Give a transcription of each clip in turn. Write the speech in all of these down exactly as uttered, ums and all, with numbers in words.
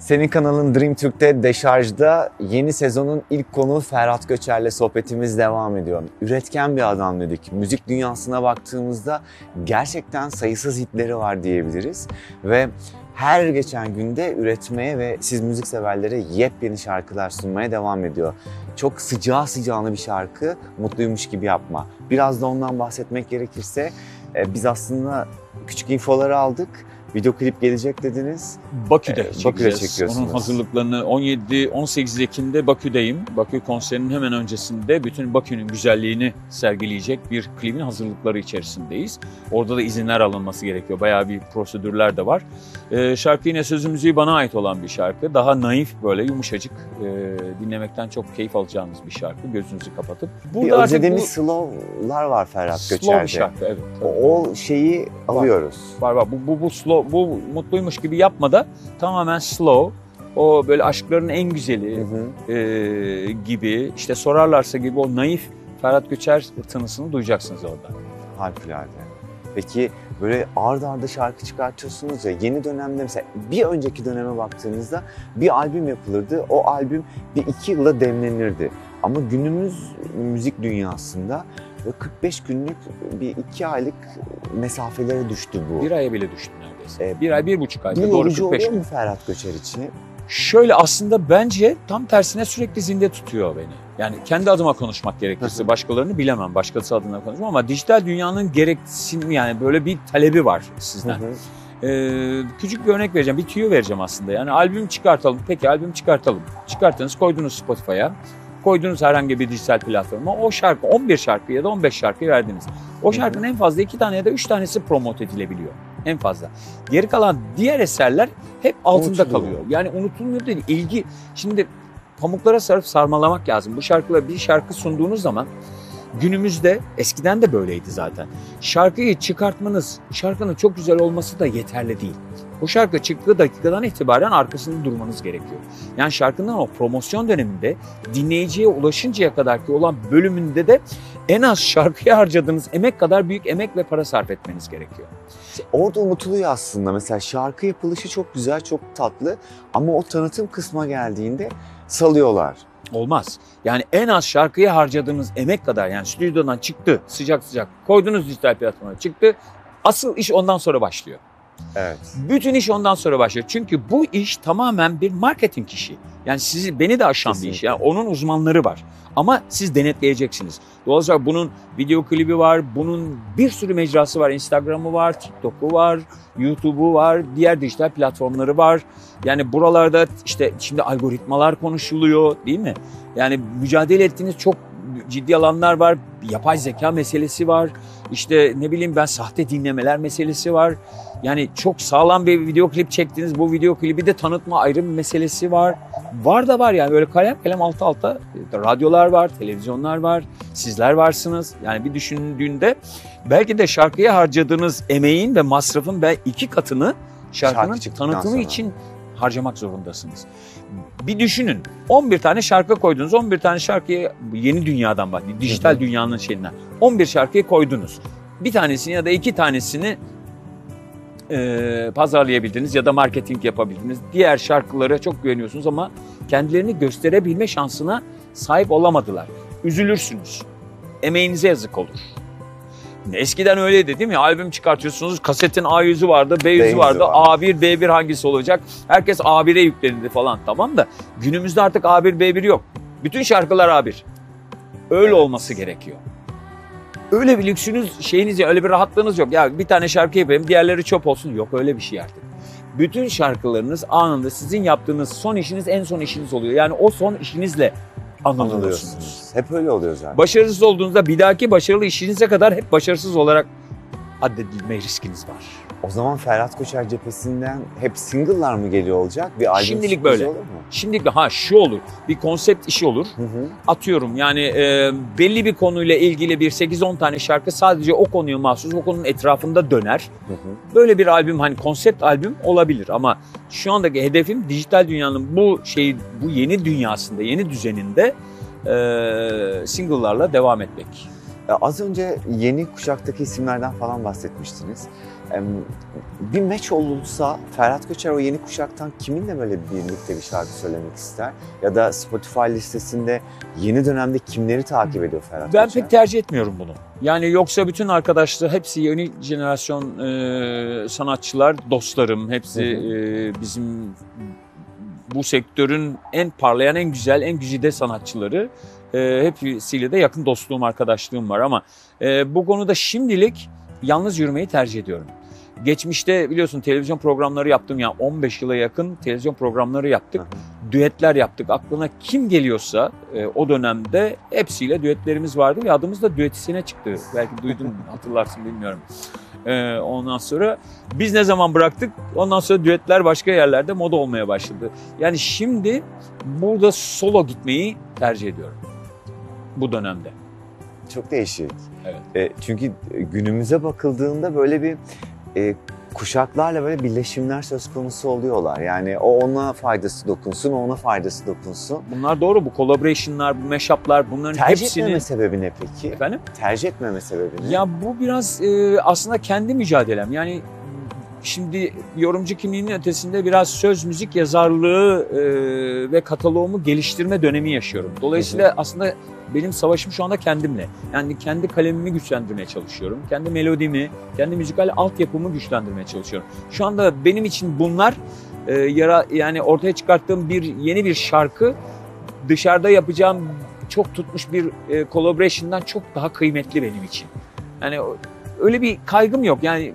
Senin kanalın Dream Türk'te Deşarj'da yeni sezonun ilk konuğu Ferhat Göçer'le sohbetimiz devam ediyor. Üretken bir adam dedik. Müzik dünyasına baktığımızda gerçekten sayısız hitleri var diyebiliriz. Ve her geçen günde üretmeye ve siz müzikseverlere yepyeni şarkılar sunmaya devam ediyor. Çok sıcağı sıcağına bir şarkı, mutluymuş gibi yapma. Biraz da ondan bahsetmek gerekirse biz aslında küçük infoları aldık. Video klip gelecek dediniz. Bakü'de ee, çekeceğiz. Bakü'de çekiyorsunuz. Onun hazırlıklarını on yedi on sekiz Ekim'de Bakü'deyim. Bakü konserinin hemen öncesinde bütün Bakü'nün güzelliğini sergileyecek bir klibin hazırlıkları içerisindeyiz. Orada da izinler alınması gerekiyor. Bayağı bir prosedürler de var. Ee, şarkı yine sözü müziği bana ait olan bir şarkı. Daha naif, böyle yumuşacık, e, dinlemekten çok keyif alacağınız bir şarkı. Gözünüzü kapatıp. Burada bir özlediğimiz bu... slow'lar var Ferhat slow Göçer'de. Slow şarkı, evet. O, o şeyi var. Alıyoruz. Var var. Bu, bu, bu slow, bu mutluymuş gibi yapma da tamamen slow. O böyle aşkların en güzeli hı hı. E, gibi, işte sorarlarsa gibi o naif Ferhat Göçer tınısını duyacaksınız orada. Harikulade. Peki böyle ard arda şarkı çıkartıyorsunuz ya, yeni dönemde mesela bir önceki döneme baktığınızda bir albüm yapılırdı. O albüm bir iki yılda demlenirdi. Ama günümüz müzik dünyasında kırk beş günlük bir iki aylık mesafelere düştü bu. Bir aya bile düştü neredeyse. Ee, bir ay, bir buçuk ay. Bu yorucu oluyor mu Ferhat Göçer için? Şöyle, aslında bence tam tersine sürekli zinde tutuyor beni. Yani kendi adıma konuşmak gerekirse, başkalarını bilemem, başkası adına konuşmam ama dijital dünyanın gereksinimi, yani böyle bir talebi var sizden. Ee, küçük bir örnek vereceğim, bir tüyo vereceğim aslında. Yani albüm çıkartalım, peki albüm çıkartalım. Çıkarttınız, koydunuz Spotify'a. Koyduğunuz herhangi bir dijital platforma, o şarkı on bir şarkı ya da on beş şarkı verdiniz. O şarkının en fazla iki tane ya da üç tanesi promote edilebiliyor. En fazla. Geri kalan diğer eserler hep altında unutuluyor. Kalıyor. Yani unutulmuyor değil. İlgi, şimdi pamuklara sarıp sarmalamak lazım. Bu şarkıla bir şarkı sunduğunuz zaman günümüzde, eskiden de böyleydi zaten. Şarkıyı çıkartmanız, şarkının çok güzel olması da yeterli değil. Bu şarkı çıktığı dakikadan itibaren arkasında durmanız gerekiyor. Yani şarkının o promosyon döneminde dinleyiciye ulaşıncaya kadarki olan bölümünde de en az şarkıya harcadığınız emek kadar büyük emek ve para sarf etmeniz gerekiyor. Orada unutuluyor aslında. Mesela şarkı yapılışı çok güzel, çok tatlı ama o tanıtım kısmına geldiğinde salıyorlar. Olmaz. Yani en az şarkıya harcadığınız emek kadar, yani stüdyodan çıktı, sıcak sıcak koydunuz dijital platforma, çıktı. Asıl iş ondan sonra başlıyor. Evet. Bütün iş ondan sonra başlıyor. Çünkü bu iş tamamen bir marketing işi. Yani sizi, beni de aşan Kesinlikle. bir iş. Yani onun uzmanları var. Ama siz denetleyeceksiniz. Dolayısıyla bunun video klibi var, bunun bir sürü mecrası var. Instagram'ı var, TikTok'u var, YouTube'u var, diğer dijital platformları var. Yani buralarda işte şimdi algoritmalar konuşuluyor, değil mi? Yani mücadele ettiğiniz çok ciddi alanlar var. Yapay zeka meselesi var. İşte ne bileyim ben, sahte dinlemeler meselesi var. Yani çok sağlam bir video klip çektiniz. Bu video klibi de tanıtma ayrı bir meselesi var. Var da var yani, böyle kalem kalem alta alta radyolar var, televizyonlar var. Sizler varsınız. Yani bir düşündüğünde belki de şarkıya harcadığınız emeğin ve masrafın belki iki katını şarkının Şarkı tanıtımı sonra. için harcamak zorundasınız. Bir düşünün, on bir tane şarkı koydunuz, on bir tane şarkıyı, yeni dünyadan bahsediyorum, dijital hı hı. dünyanın şeyinden. on bir şarkıyı koydunuz. Bir tanesini ya da iki tanesini e, pazarlayabildiniz ya da marketing yapabildiniz. Diğer şarkılara çok güveniyorsunuz ama kendilerini gösterebilme şansına sahip olamadılar. Üzülürsünüz. Emeğinize yazık olur. Eskiden öyleydi değil mi? Albüm çıkartıyorsunuz, kasetin A yüzü vardı, B yüzü vardı, var. A bir, B bir hangisi olacak? Herkes A bire yüklenildi falan, tamam da günümüzde artık A bir, B bir yok. Bütün şarkılar A bir. Öyle evet. olması gerekiyor. Öyle bir lüksünüz, şeyiniz, öyle bir rahatlığınız yok. Ya bir tane şarkı yapayım, diğerleri çöp olsun. Yok öyle bir şey artık. Bütün şarkılarınız anında sizin yaptığınız son işiniz en son işiniz oluyor. Yani o son işinizle anılıyorsunuz. Hep öyle oluyor zaten. Başarısız olduğunuzda bir dahaki başarılı işinize kadar hep başarısız olarak addedilme riskiniz var. O zaman Ferhat Göçer cephesinden hep single'lar mı geliyor olacak? Bir albüm Şimdilik böyle. Olur mu? Şimdilik ha şu olur. Bir konsept işi olur. Hı hı. Atıyorum yani e, belli bir konuyla ilgili bir sekiz on tane şarkı sadece o konuya mahsus, o konunun etrafında döner. Hı hı. Böyle bir albüm, hani konsept albüm olabilir ama şu andaki hedefim dijital dünyanın bu şeyi, bu yeni dünyasında, yeni düzeninde e, single'larla devam etmek. Az önce yeni kuşaktaki isimlerden falan bahsetmiştiniz. Bir meç olursa Ferhat Göçer o yeni kuşaktan kiminle böyle birlikte bir şarkı söylemek ister? Ya da Spotify listesinde yeni dönemde kimleri takip ediyor Ferhat Ben Göçer? pek tercih etmiyorum bunu. Yani yoksa bütün arkadaşlar hepsi yeni jenerasyon e, sanatçılar, dostlarım. Hepsi e, bizim bu sektörün en parlayan, en güzel, en güzide sanatçıları. E, hepsiyle de yakın dostluğum, arkadaşlığım var ama e, bu konuda şimdilik yalnız yürümeyi tercih ediyorum. Geçmişte biliyorsun televizyon programları yaptım ya, on beş yıla yakın televizyon programları yaptık. Hı hı. Düetler yaptık. Aklına kim geliyorsa e, o dönemde hepsiyle düetlerimiz vardı ve adımız da Düetisine çıktı. Belki duydun, hatırlarsın bilmiyorum. E, ondan sonra biz ne zaman bıraktık? Ondan sonra düetler başka yerlerde moda olmaya başladı. Yani şimdi burada solo gitmeyi tercih ediyorum bu dönemde. Çok değişik. Evet. E, çünkü günümüze bakıldığında böyle bir e, kuşaklarla böyle birleşimler söz konusu oluyorlar. Yani o ona faydası dokunsun, o ona faydası dokunsun. Bunlar doğru. Bu collaboration'lar, bu mashup'lar, bunların Tercih hepsini... etmeme sebebi ne peki? Efendim? Tercih etmeme sebebi ne? Ya bu biraz e, aslında kendi mücadelem. Yani şimdi yorumcu kimliğinin ötesinde biraz söz müzik yazarlığı e, ve kataloğumu geliştirme dönemi yaşıyorum. Dolayısıyla aslında benim savaşım şu anda kendimle. Yani kendi kalemimi güçlendirmeye çalışıyorum. Kendi melodimi, kendi müzikal altyapımı güçlendirmeye çalışıyorum. Şu anda benim için bunlar e, yara yani ortaya çıkarttığım bir yeni bir şarkı dışarıda yapacağım çok tutmuş bir e, collaboration'dan çok daha kıymetli benim için. Yani öyle bir kaygım yok. Yani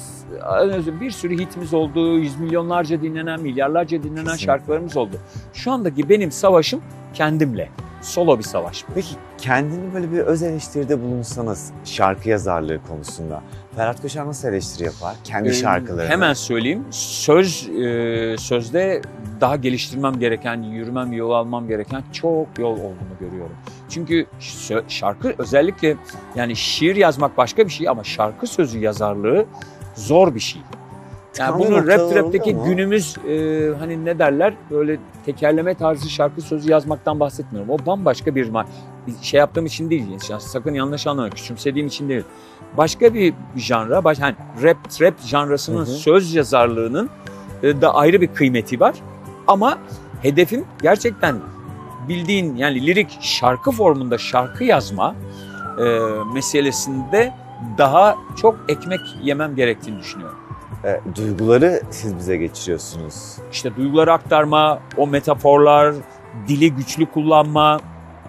bir sürü hitimiz oldu, yüz milyonlarca dinlenen, milyarlarca dinlenen Kesinlikle. Şarkılarımız oldu. Şu andaki benim savaşım kendimle. Solo bir savaş. Peki kendini böyle bir öz eleştiride bulunsanız şarkı yazarlığı konusunda Ferhat Göçer nasıl eleştiri yapar? Kendi Ee, şarkılarını. Hemen söyleyeyim. Söz e, sözde daha geliştirmem gereken, yürümem, yol almam gereken çok yol olduğunu görüyorum. Çünkü şarkı özellikle yani şiir yazmak başka bir şey ama şarkı sözü yazarlığı zor bir şey. Yani Tıkandığı bunu rap noktalar rap'teki oluyor mu? günümüz e, hani ne derler böyle tekerleme tarzı şarkı sözü yazmaktan bahsetmiyorum. O bambaşka bir şey yaptığım için değil. Yani sakın yanlış anlama, küçümsediğim için değil. Başka bir janra, baş, hani rap rap janrasının Hı hı. söz yazarlığının e, da ayrı bir kıymeti var. Ama hedefim gerçekten bildiğin yani lirik şarkı formunda şarkı yazma e, meselesinde daha çok ekmek yemem gerektiğini düşünüyorum. E, duyguları siz bize geçiriyorsunuz. İşte duyguları aktarma, o metaforlar, dili güçlü kullanma,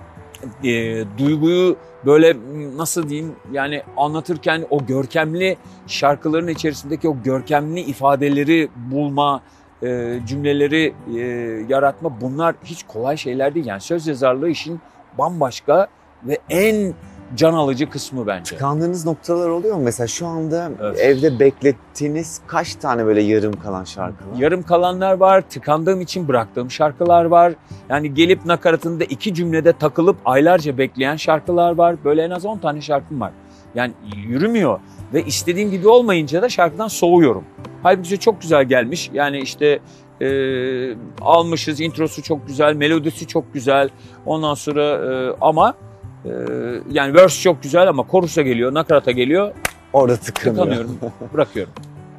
e, duyguyu böyle nasıl diyeyim yani anlatırken o görkemli şarkıların içerisindeki o görkemli ifadeleri bulma, e, cümleleri e, yaratma bunlar hiç kolay şeyler değil. Yani söz yazarlığı işin bambaşka ve en can alıcı kısmı bence. Tıkandığınız noktalar oluyor mu? Mesela şu anda Evet. evde beklettiğiniz kaç tane böyle yarım kalan şarkı var? Yarım kalanlar var, tıkandığım için bıraktığım şarkılar var. Yani gelip nakaratında iki cümlede takılıp aylarca bekleyen şarkılar var. Böyle en az on tane şarkım var. Yani yürümüyor ve istediğim gibi olmayınca da şarkıdan soğuyorum. Halbuki çok güzel gelmiş. Yani işte e, almışız, introsu çok güzel, melodisi çok güzel. Ondan sonra e, ama e, yani verse çok güzel ama korusa geliyor, nakarata geliyor. Orada tıkanıyor. Tıkanıyorum, bırakıyorum.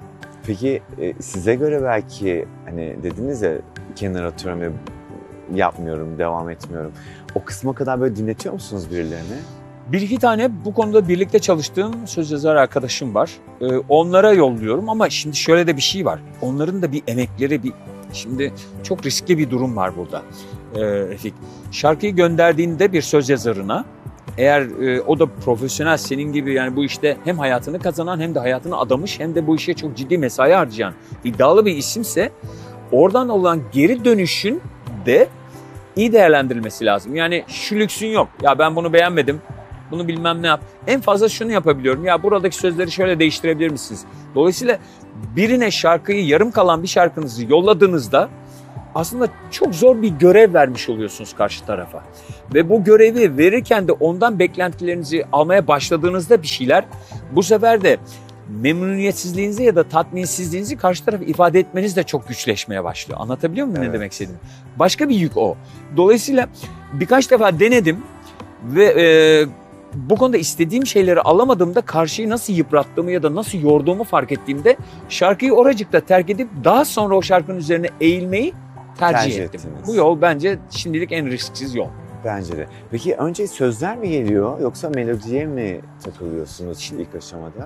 Peki e, size göre belki hani dediniz ya kenara atıyorum ve yapmıyorum, devam etmiyorum. O kısma kadar böyle dinletiyor musunuz birilerine? Bir iki tane bu konuda birlikte çalıştığım söz yazar arkadaşım var. Ee, onlara yolluyorum ama şimdi şöyle de bir şey var. Onların da bir emekleri, bir şimdi çok riskli bir durum var burada ee, Refik. Şarkıyı gönderdiğinde bir söz yazarına eğer e, o da profesyonel senin gibi yani bu işte hem hayatını kazanan hem de hayatını adamış hem de bu işe çok ciddi mesai harcayan iddialı bir isimse oradan olan geri dönüşün de iyi değerlendirilmesi lazım. Yani şu lüksün yok. Ya ben bunu beğenmedim. Bunu bilmem ne yap. En fazla şunu yapabiliyorum. Ya buradaki sözleri şöyle değiştirebilir misiniz? Dolayısıyla birine şarkıyı yarım kalan bir şarkınızı yolladığınızda aslında çok zor bir görev vermiş oluyorsunuz karşı tarafa. Ve bu görevi verirken de ondan beklentilerinizi almaya başladığınızda bir şeyler bu sefer de memnuniyetsizliğinizi ya da tatminsizliğinizi karşı tarafa ifade etmeniz de çok güçleşmeye başlıyor. Anlatabiliyor muyum Evet. ne demek istediğimi? Başka bir yük o. Dolayısıyla birkaç defa denedim ve e, bu konuda istediğim şeyleri alamadığımda karşıyı nasıl yıprattığımı ya da nasıl yorduğumu fark ettiğimde şarkıyı oracıkta terk edip daha sonra o şarkının üzerine eğilmeyi tercih, Tercih ettim. ettiniz. Bu yol bence şimdilik en risksiz yol. Bence de. Peki önce sözler mi geliyor yoksa melodiye mi takılıyorsunuz şimdi ilk aşamada?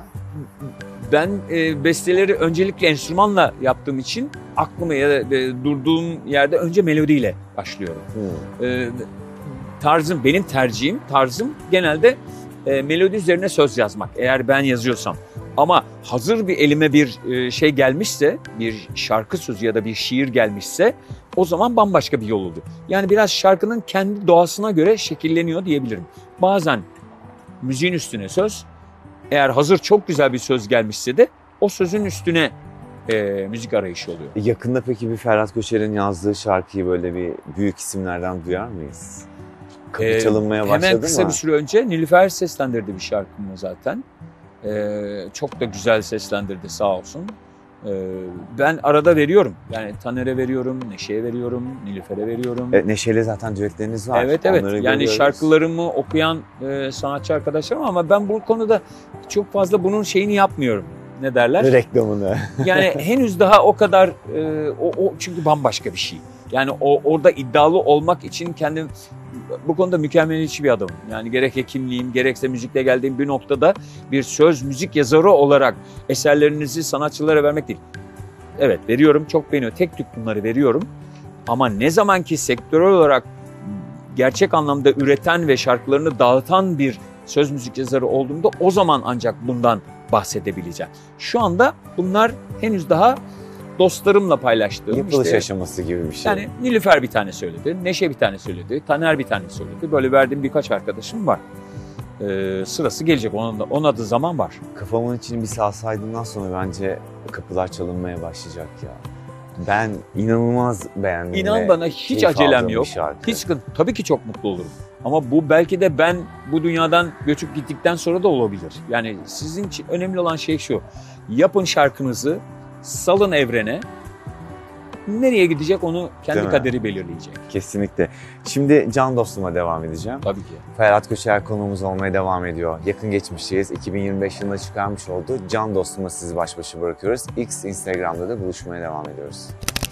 Ben e, besteleri öncelikle enstrümanla yaptığım için aklıma ya da e, durduğum yerde önce melodiyle başlıyorum. Hmm. E, tarzım, benim tercihim, tarzım genelde e, melodi üzerine söz yazmak eğer ben yazıyorsam. Ama hazır bir elime bir e, şey gelmişse, bir şarkı sözü ya da bir şiir gelmişse o zaman bambaşka bir yol oluyor. Yani biraz şarkının kendi doğasına göre şekilleniyor diyebilirim. Bazen müziğin üstüne söz, eğer hazır çok güzel bir söz gelmişse de o sözün üstüne e, müzik arayışı oluyor. Yakında peki bir Ferhat Göçer'in yazdığı şarkıyı böyle bir büyük isimlerden duyar mıyız? Kapı Ee, çalınmaya başladı Hemen kısa mı? bir süre önce Nilüfer seslendirdi bir şarkımı zaten. Ee, çok da güzel seslendirdi sağ olsun. Ee, ben arada veriyorum. Yani Taner'e veriyorum, Neşe'ye veriyorum, Nilüfer'e veriyorum. E, Neşe'yle zaten düetleriniz var. Evet evet. Onları Yani görüyoruz. şarkılarımı okuyan e, sanatçı arkadaşlarım ama ben bu konuda çok fazla bunun şeyini yapmıyorum. Ne derler? Reklamını. Yani henüz daha o kadar e, o, o çünkü bambaşka bir şey. Yani o orada iddialı olmak için kendim bu konuda mükemmeliyetçi bir adamım. Yani gerek hekimliğim gerekse müzikle geldiğim bir noktada bir söz müzik yazarı olarak eserlerinizi sanatçılara vermek değil. Evet veriyorum, çok beğeniyor. Tek tük bunları veriyorum. Ama ne zaman ki sektörel olarak gerçek anlamda üreten ve şarkılarını dağıtan bir söz müzik yazarı olduğumda o zaman ancak bundan bahsedebileceğim. Şu anda bunlar henüz daha dostlarımla paylaştığım. Yapılış işte, aşaması gibi bir şey. yani Nilüfer bir tane söyledi, Neşe bir tane söyledi, Taner bir tane söyledi. Böyle verdiğim birkaç arkadaşım var. Ee, sırası gelecek, onun, da, onun adı zaman var. Kafamın içini bir salsaydığından sonra bence kapılar çalınmaya başlayacak ya. Ben inanılmaz beğendim. İnan ve bana hiç keyif acelem aldığım bir yok. şarkı. Hiç sıkıntı. Tabii ki çok mutlu olurum. Ama bu belki de ben bu dünyadan göçüp gittikten sonra da olabilir. Yani sizin için önemli olan şey şu. Yapın şarkınızı, salın evrene. Nereye gidecek onu kendi Değil mi? kaderi belirleyecek. Kesinlikle. Şimdi Can Dostum'a devam edeceğim. Tabii ki. Ferhat Göçer konuğumuz olmaya devam ediyor. Yakın geçmişteyiz. iki bin yirmi beş yılında çıkarmış olduğu Can Dostum'la sizi baş başa bırakıyoruz. X Instagram'da da buluşmaya devam ediyoruz.